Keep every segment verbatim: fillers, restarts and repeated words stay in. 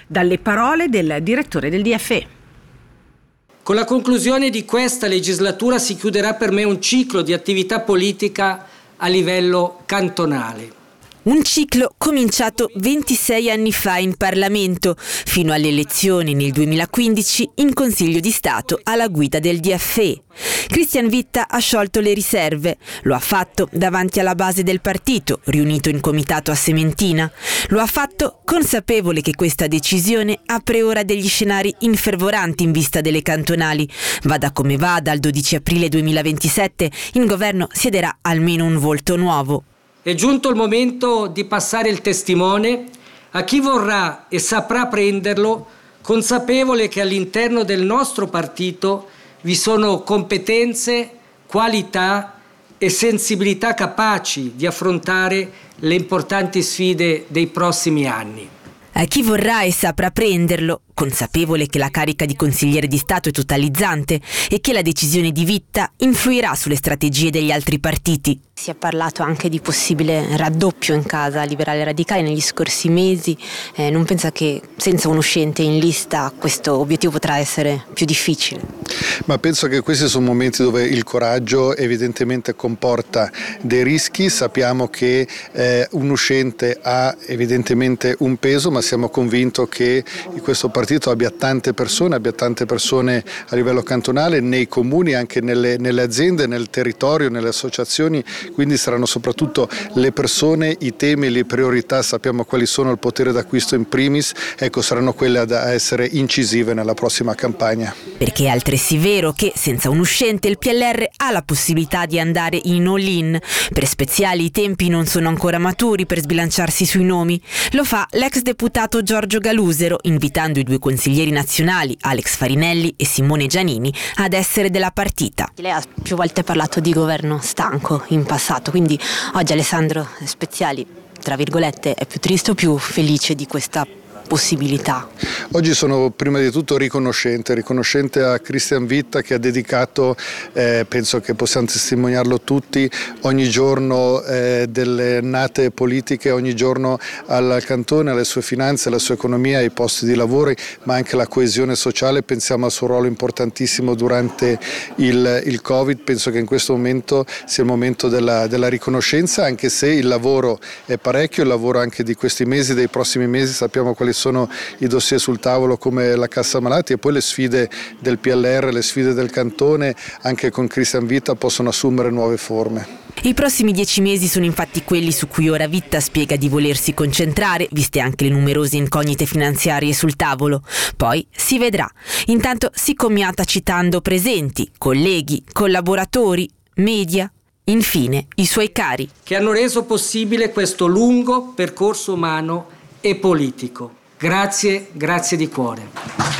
dalle parole del direttore del D F E. Con la conclusione di questa legislatura si chiuderà per me un ciclo di attività politica a livello cantonale. Un ciclo cominciato ventisei anni fa in Parlamento, fino alle elezioni nel duemilaquindici in Consiglio di Stato alla guida del D F E. Christian Witta ha sciolto le riserve, lo ha fatto davanti alla base del partito, riunito in comitato a Sementina. Lo ha fatto consapevole che questa decisione apre ora degli scenari infervoranti in vista delle cantonali. Vada come vada, al dodici aprile duemilaventisette in governo siederà almeno un volto nuovo. È giunto il momento di passare il testimone a chi vorrà e saprà prenderlo, consapevole che all'interno del nostro partito vi sono competenze, qualità e sensibilità capaci di affrontare le importanti sfide dei prossimi anni. A chi vorrà e saprà prenderlo, consapevole che la carica di consigliere di Stato è totalizzante e che la decisione di Witta influirà sulle strategie degli altri partiti. Si è parlato anche di possibile raddoppio in casa liberale radicale negli scorsi mesi. Eh, non pensa che senza un uscente in lista questo obiettivo potrà essere più difficile? Ma penso che questi sono momenti dove il coraggio evidentemente comporta dei rischi. Sappiamo che eh, un uscente ha evidentemente un peso, ma siamo convinti che questo partito abbia tante persone, abbia tante persone a livello cantonale, nei comuni, anche nelle, nelle aziende, nel territorio, nelle associazioni. Quindi saranno soprattutto le persone, i temi, le priorità, sappiamo quali sono, il potere d'acquisto in primis, ecco, saranno quelle ad essere incisive nella prossima campagna. Perché è altresì vero che senza un uscente il P L R ha la possibilità di andare in all-in. Per Speziali i tempi non sono ancora maturi per sbilanciarsi sui nomi. Lo fa l'ex deputato Giorgio Galusero, invitando i due consiglieri nazionali, Alex Farinelli e Simone Giannini, ad essere della partita. Lei ha più volte parlato di governo stanco in passato, quindi oggi Alessandro Speziali, tra virgolette, è più triste o più felice di questa possibilità? Oggi sono prima di tutto riconoscente, riconoscente a Christian Witta che ha dedicato, eh, penso che possiamo testimoniarlo tutti, ogni giorno eh, delle nate politiche, ogni giorno al cantone, alle sue finanze, alla sua economia, ai posti di lavoro, ma anche alla coesione sociale. Pensiamo al suo ruolo importantissimo durante il, il Covid, penso che in questo momento sia il momento della, della riconoscenza, anche se il lavoro è parecchio, il lavoro anche di questi mesi, dei prossimi mesi, sappiamo quali sono i dossier sul tavolo come la cassa malati e poi le sfide del P L R, le sfide del cantone, anche con Christian Witta possono assumere nuove forme. I prossimi dieci mesi sono infatti quelli su cui ora Witta spiega di volersi concentrare, viste anche le numerose incognite finanziarie sul tavolo. Poi si vedrà. Intanto si commiata citando presenti, colleghi, collaboratori, media, infine i suoi cari. Che hanno reso possibile questo lungo percorso umano e politico. Grazie, grazie di cuore.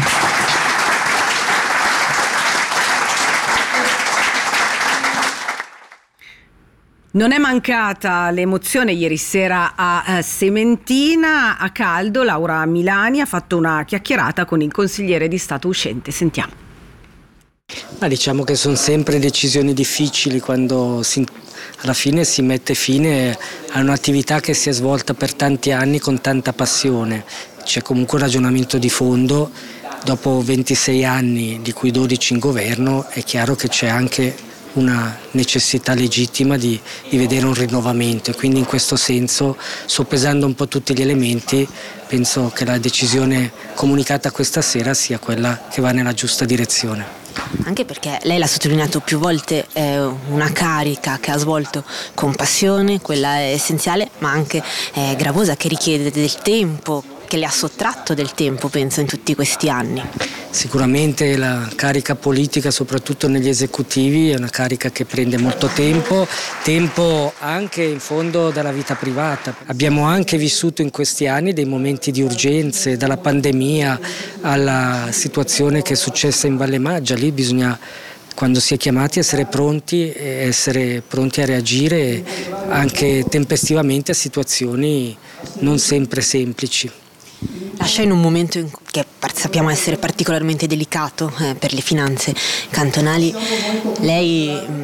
Non è mancata l'emozione ieri sera a Sementina, a caldo. Laura Milani ha fatto una chiacchierata con il consigliere di Stato uscente. Sentiamo. Ma diciamo che sono sempre decisioni difficili quando si, alla fine si mette fine a un'attività che si è svolta per tanti anni con tanta passione. C'è comunque un ragionamento di fondo. Dopo ventisei anni, di cui dodici in governo, è chiaro che c'è anche una necessità legittima di, di vedere un rinnovamento e quindi in questo senso, soppesando un po' tutti gli elementi, penso che la decisione comunicata questa sera sia quella che va nella giusta direzione. Anche perché lei l'ha sottolineato più volte, è una carica che ha svolto con passione, quella è essenziale, ma anche è gravosa, che richiede del tempo, che le ha sottratto del tempo, penso, in tutti questi anni. Sicuramente la carica politica, soprattutto negli esecutivi, è una carica che prende molto tempo, tempo anche in fondo dalla vita privata. Abbiamo anche vissuto in questi anni dei momenti di urgenze, dalla pandemia alla situazione che è successa in Valle Maggia. Lì bisogna, quando si è chiamati, essere pronti e essere pronti a reagire anche tempestivamente a situazioni non sempre semplici. Lascia in un momento in che sappiamo essere particolarmente delicato eh, per le finanze cantonali. Lei mh,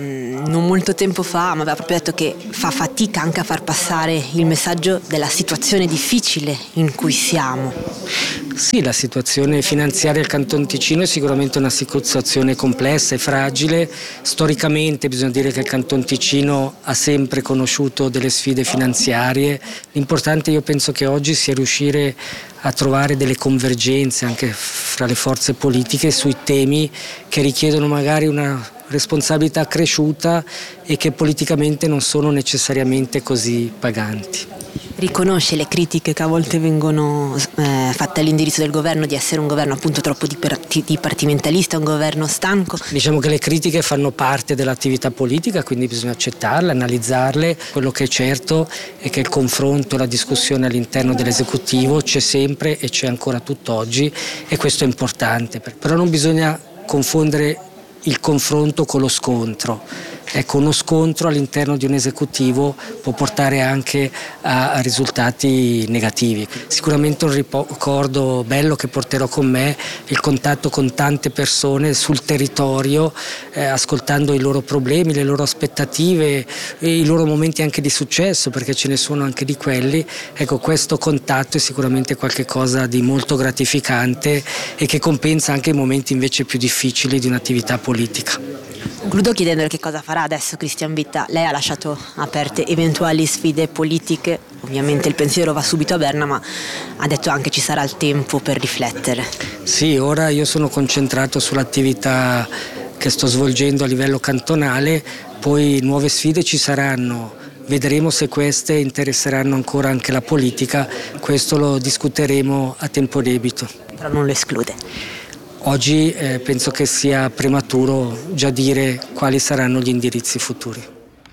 non molto tempo fa mi aveva proprio detto che fa fatica anche a far passare il messaggio della situazione difficile in cui siamo. Sì, la situazione finanziaria del Canton Ticino è sicuramente una situazione complessa e fragile. Storicamente bisogna dire che il Canton Ticino ha sempre conosciuto delle sfide finanziarie. L'importante, io penso, che oggi sia riuscire a trovare delle convergenze anche fra le forze politiche sui temi che richiedono magari una responsabilità accresciuta e che politicamente non sono necessariamente così paganti. Riconosce le critiche che a volte vengono eh, fatte all'indirizzo del governo di essere un governo appunto troppo dipartimentalista, un governo stanco? Diciamo che le critiche fanno parte dell'attività politica, quindi bisogna accettarle, analizzarle. Quello che è certo è che il confronto, la discussione all'interno dell'esecutivo c'è sempre e c'è ancora tutt'oggi, e questo è importante. Però non bisogna confondere il confronto con lo scontro. Ecco, uno scontro all'interno di un esecutivo può portare anche a, a risultati negativi. Sicuramente un ricordo bello che porterò con me è il contatto con tante persone sul territorio, eh, ascoltando i loro problemi, le loro aspettative, e i loro momenti anche di successo, perché ce ne sono anche di quelli. Ecco, questo contatto è sicuramente qualcosa di molto gratificante e che compensa anche i momenti invece più difficili di un'attività politica. Concludo chiedendole che cosa farà adesso Christian Witta. Lei ha lasciato aperte eventuali sfide politiche, ovviamente il pensiero va subito a Berna, ma ha detto anche ci sarà il tempo per riflettere. Sì, ora io sono concentrato sull'attività che sto svolgendo a livello cantonale, poi nuove sfide ci saranno. Vedremo se queste interesseranno ancora anche la politica, questo lo discuteremo a tempo debito. Però non lo esclude. Oggi eh, penso che sia prematuro già dire quali saranno gli indirizzi futuri.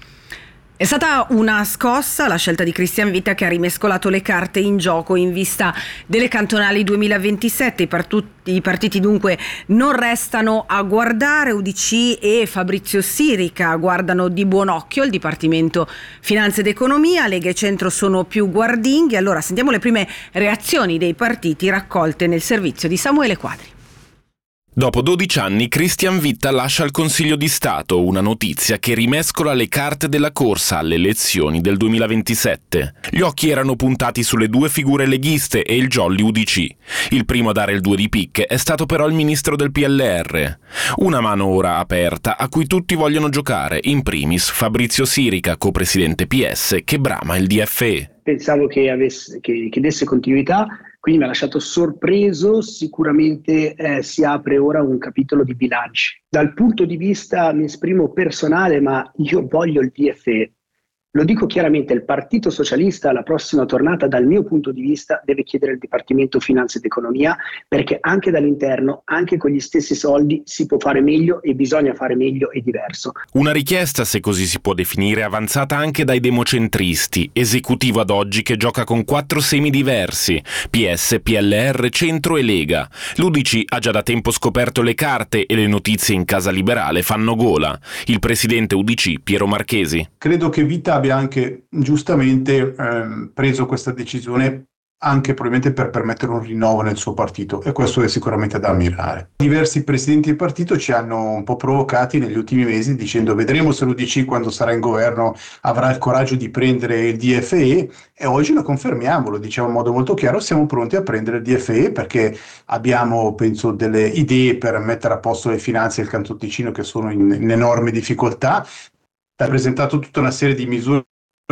È stata una scossa la scelta di Christian Witta, che ha rimescolato le carte in gioco in vista delle cantonali duemilaventisette. I, partu- i partiti dunque non restano a guardare. U D C e Fabrizio Sirica guardano di buon occhio il Dipartimento Finanze ed Economia. Lega e Centro sono più guardinghi. Allora sentiamo le prime reazioni dei partiti raccolte nel servizio di Samuele Quadri. Dopo dodici anni Christian Witta lascia il Consiglio di Stato, una notizia che rimescola le carte della corsa alle elezioni del duemilaventisette. Gli occhi erano puntati sulle due figure leghiste e il jolly U D C. Il primo a dare il due di picche è stato però il ministro del P L R. Una mano ora aperta a cui tutti vogliono giocare, in primis Fabrizio Sirica, copresidente P S, che brama il D F E. Pensavo che, avesse, che, che desse continuità, quindi mi ha lasciato sorpreso. Sicuramente eh, si apre ora un capitolo di bilanci. Dal punto di vista, mi esprimo personale, ma io voglio il D F E. Lo dico chiaramente, il Partito Socialista alla prossima tornata, dal mio punto di vista, deve chiedere al Dipartimento Finanze ed Economia, perché anche dall'interno, anche con gli stessi soldi, si può fare meglio e bisogna fare meglio e diverso. Una richiesta, se così si può definire, avanzata anche dai democentristi, esecutivo ad oggi che gioca con quattro semi diversi, P S, P L R, Centro e Lega. L'U D C ha già da tempo scoperto le carte e le notizie in Casa Liberale fanno gola. Il presidente U D C, Piero Marchesi. Credo che Witta abbia anche giustamente ehm, preso questa decisione anche probabilmente per permettere un rinnovo nel suo partito, e questo è sicuramente da ammirare. Diversi presidenti di partito ci hanno un po' provocati negli ultimi mesi dicendo vedremo se l'U D C quando sarà in governo avrà il coraggio di prendere il D F E, e oggi lo confermiamo, lo diciamo in modo molto chiaro, siamo pronti a prendere il D F E perché abbiamo, penso, delle idee per mettere a posto le finanze del Canton Ticino che sono in, in enorme difficoltà. Ha presentato tutta una serie di misure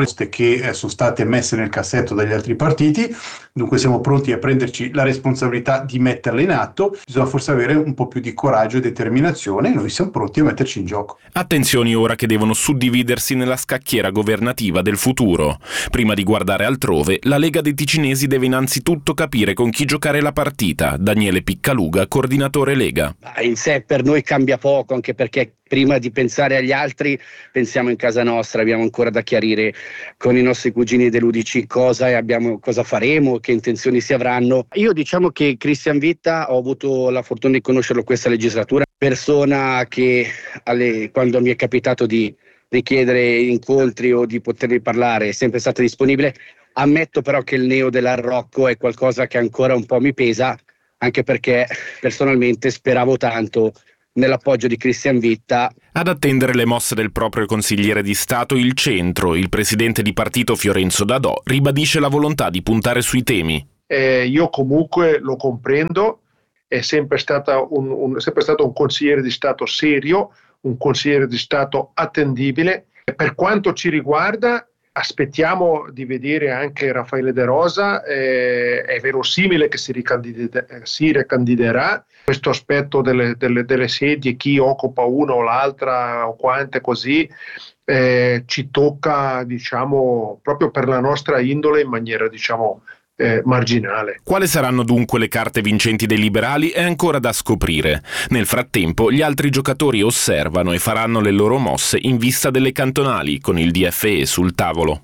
che sono state messe nel cassetto dagli altri partiti, dunque siamo pronti a prenderci la responsabilità di metterle in atto. Bisogna forse avere un po' più di coraggio e determinazione, e noi siamo pronti a metterci in gioco. Attenzioni ora che devono suddividersi nella scacchiera governativa del futuro. Prima di guardare altrove, la Lega dei Ticinesi deve innanzitutto capire con chi giocare la partita. Daniele Piccaluga, coordinatore Lega. In sé per noi cambia poco, anche perché prima di pensare agli altri pensiamo in casa nostra, abbiamo ancora da chiarire con i nostri cugini dell'U D C cosa, e abbiamo, cosa faremo, che intenzioni si avranno. Io diciamo che Christian Witta ho avuto la fortuna di conoscerlo questa legislatura, persona che alle, quando mi è capitato di richiedere incontri o di potervi parlare è sempre stata disponibile. Ammetto però che il neo dell'Arrocco è qualcosa che ancora un po' mi pesa, anche perché personalmente speravo tanto nell'appoggio di Christian Witta. Ad attendere le mosse del proprio consigliere di Stato, il centro, il presidente di partito Fiorenzo Dadò, ribadisce la volontà di puntare sui temi. Eh, io comunque lo comprendo, è sempre, stata un, un, è sempre stato un consigliere di Stato serio, un consigliere di Stato attendibile. Per quanto ci riguarda, aspettiamo di vedere anche Raffaele De Rosa, eh, è verosimile che si, ricandide, si ricandiderà. Questo aspetto delle, delle, delle sedie, chi occupa una o l'altra o quante così, eh, ci tocca, diciamo, proprio per la nostra indole in maniera, diciamo, Eh, marginale. Quali saranno dunque le carte vincenti dei liberali è ancora da scoprire. Nel frattempo gli altri giocatori osservano e faranno le loro mosse in vista delle cantonali, con il D F E sul tavolo.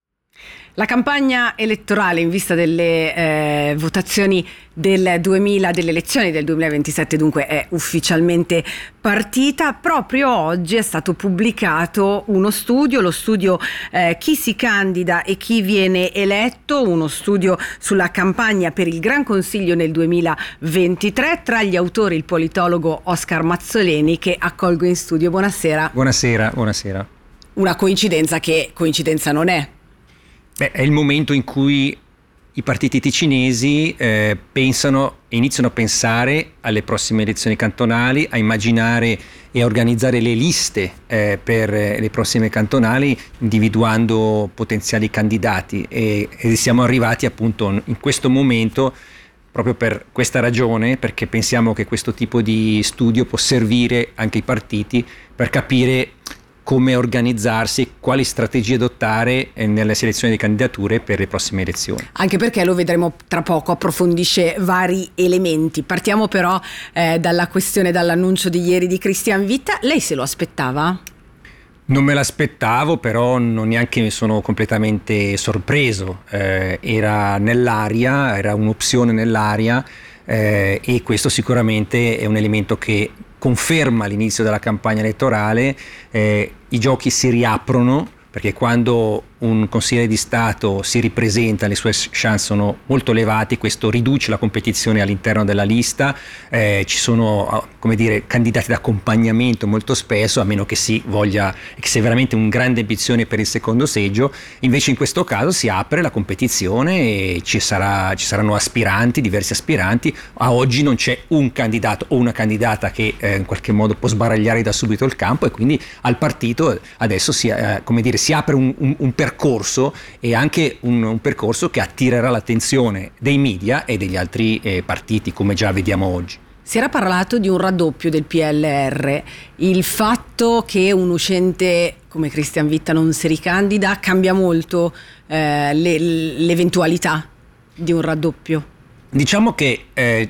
La campagna elettorale in vista delle eh, votazioni del duemila, delle elezioni del duemilaventisette dunque è ufficialmente partita. Proprio oggi è stato pubblicato uno studio, lo studio eh, Chi si candida e chi viene eletto, uno studio sulla campagna per il Gran Consiglio nel duemilaventitré. Tra gli autori il politologo Oscar Mazzoleni, che accolgo in studio. Buonasera. Buonasera, buonasera. Una coincidenza che coincidenza non è. Beh, è il momento in cui i partiti ticinesi eh, pensano e iniziano a pensare alle prossime elezioni cantonali, a immaginare e a organizzare le liste eh, per le prossime cantonali, individuando potenziali candidati e, e siamo arrivati appunto in questo momento proprio per questa ragione, perché pensiamo che questo tipo di studio può servire anche ai partiti per capire come organizzarsi, quali strategie adottare nelle selezioni di candidature per le prossime elezioni. Anche perché lo vedremo tra poco, approfondisce vari elementi. Partiamo però eh, dalla questione, dall'annuncio di ieri di Christian Witta. Lei se lo aspettava? Non me l'aspettavo, però non neanche mi sono completamente sorpreso. Eh, era nell'aria, era un'opzione nell'aria eh, e questo sicuramente è un elemento che conferma l'inizio della campagna elettorale. Eh, i giochi si riaprono, perché quando un consigliere di Stato si ripresenta le sue chance sono molto elevate, questo riduce la competizione all'interno della lista, eh, ci sono come dire candidati d'accompagnamento molto spesso, a meno che si voglia, che sia veramente un grande ambizione per il secondo seggio. Invece in questo caso si apre la competizione e ci, sarà, ci saranno aspiranti, diversi aspiranti. A oggi non c'è un candidato o una candidata che eh, in qualche modo può sbaragliare da subito il campo, e quindi al partito adesso si, eh, come dire, si apre un, un, un percorso, e anche un, un percorso che attirerà l'attenzione dei media e degli altri eh, partiti, come già vediamo oggi. Si era parlato di un raddoppio del P L R. Il fatto che un uscente come Christian Witta non si ricandida cambia molto eh, le, l'eventualità di un raddoppio? Diciamo che eh,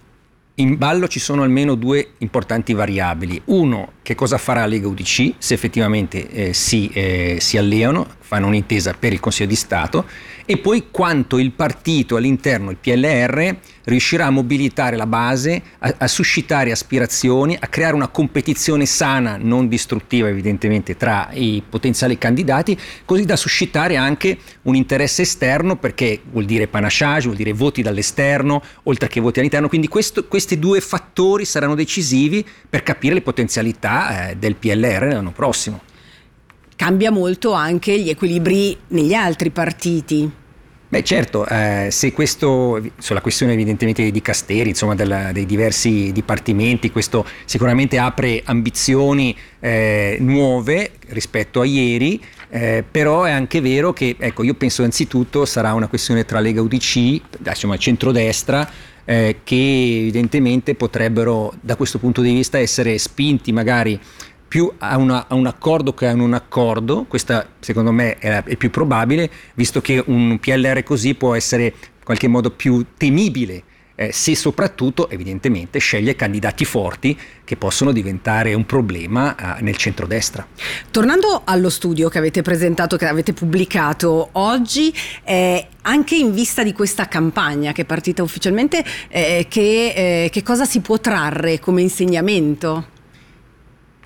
in ballo ci sono almeno due importanti variabili. Uno, che cosa farà la Lega U D C se effettivamente eh, si, eh, si alleano, fanno un'intesa per il Consiglio di Stato, e poi quanto il partito all'interno, il P L R, riuscirà a mobilitare la base, a, a suscitare aspirazioni, a creare una competizione sana, non distruttiva evidentemente, tra i potenziali candidati, così da suscitare anche un interesse esterno, perché vuol dire panachage, vuol dire voti dall'esterno, oltre che voti all'interno. Quindi questo, questi due fattori saranno decisivi per capire le potenzialità eh, del P L R l'anno prossimo. Cambia molto anche gli equilibri negli altri partiti. Beh certo, eh, se questo, sulla questione evidentemente dei dicasteri, insomma della, dei diversi dipartimenti, questo sicuramente apre ambizioni eh, nuove rispetto a ieri, eh, però è anche vero che, ecco, io penso anzitutto sarà una questione tra Lega U D C, diciamo centrodestra, eh, che evidentemente potrebbero da questo punto di vista essere spinti magari più a, una, a un accordo che a un accordo. Questa secondo me è, è più probabile, visto che un P L R così può essere in qualche modo più temibile eh, se soprattutto evidentemente sceglie candidati forti che possono diventare un problema eh, nel centrodestra. Tornando allo studio che avete presentato, che avete pubblicato oggi, eh, anche in vista di questa campagna che è partita ufficialmente, eh, che, eh, che cosa si può trarre come insegnamento?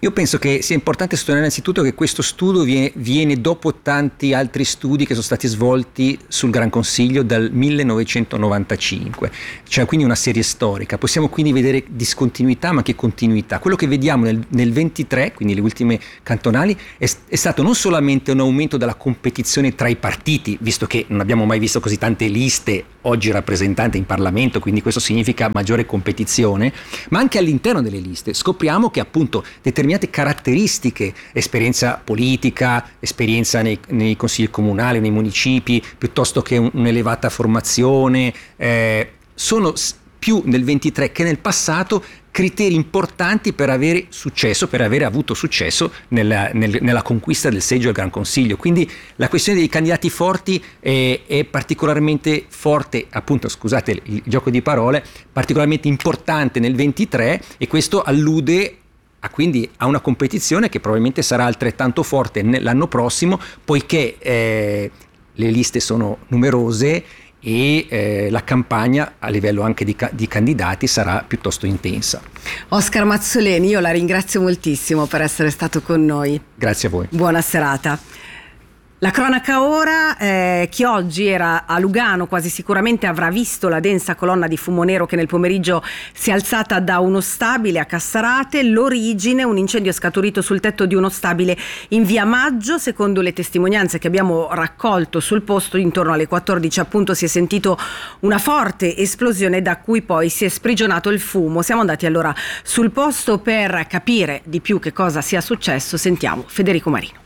Io penso che sia importante sottolineare innanzitutto che questo studio viene, viene dopo tanti altri studi che sono stati svolti sul Gran Consiglio dal millenovecentonovantacinque, cioè quindi una serie storica. Possiamo quindi vedere discontinuità ma anche continuità. Quello che vediamo nel, nel ventitré, quindi le ultime cantonali, è, è stato non solamente un aumento della competizione tra i partiti, visto che non abbiamo mai visto così tante liste oggi rappresentate in Parlamento, quindi questo significa maggiore competizione, ma anche all'interno delle liste scopriamo che appunto determinate caratteristiche, esperienza politica, esperienza nei, nei consigli comunali, nei municipi, piuttosto che un, un'elevata formazione, eh, sono più nel ventitré che nel passato criteri importanti per avere successo, per avere avuto successo nella, nel, nella conquista del seggio al Gran Consiglio. Quindi la questione dei candidati forti è, è particolarmente forte, appunto, scusate il, il gioco di parole, particolarmente importante nel ventitré, e questo allude a, quindi a una competizione che probabilmente sarà altrettanto forte l'anno prossimo, poiché eh, le liste sono numerose e eh, la campagna a livello anche di, ca- di candidati sarà piuttosto intensa. Oscar Mazzoleni, io la ringrazio moltissimo per essere stato con noi. Grazie a voi. Buona serata. La cronaca ora, eh, chi oggi era a Lugano quasi sicuramente avrà visto la densa colonna di fumo nero che nel pomeriggio si è alzata da uno stabile a Cassarate. L'origine, un incendio scaturito sul tetto di uno stabile in via Maggio. Secondo le testimonianze che abbiamo raccolto sul posto, intorno alle quattordici appunto si è sentito una forte esplosione da cui poi si è sprigionato il fumo. Siamo andati allora sul posto per capire di più che cosa sia successo. Sentiamo Federico Marino.